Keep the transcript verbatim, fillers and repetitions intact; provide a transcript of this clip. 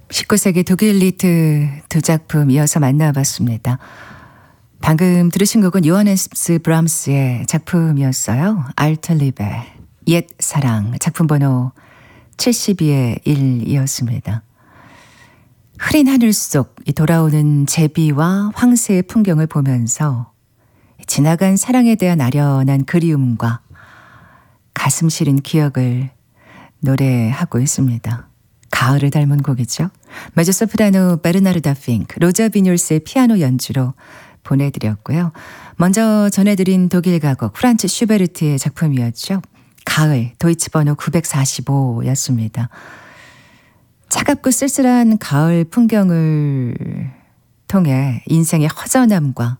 십구 세기 독일 리트 두 작품 이어서 만나봤습니다. 방금 들으신 곡은 요하네스 브람스의 작품이었어요. 알터리베, 옛 사랑, 작품 번호 칠십이의 일이었습니다. 흐린 하늘 속 돌아오는 제비와 황새의 풍경을 보면서 지나간 사랑에 대한 아련한 그리움과 가슴 시린 기억을 노래하고 있습니다. 가을을 닮은 곡이죠. 메조소프라노 베르나르다 핑크, 로저 비뇰스의 피아노 연주로 보내드렸고요. 먼저 전해드린 독일 가곡 프란츠 슈베르트의 작품이었죠. 가을, 도이치 번호 구백사십오였습니다. 차갑고 쓸쓸한 가을 풍경을 통해 인생의 허전함과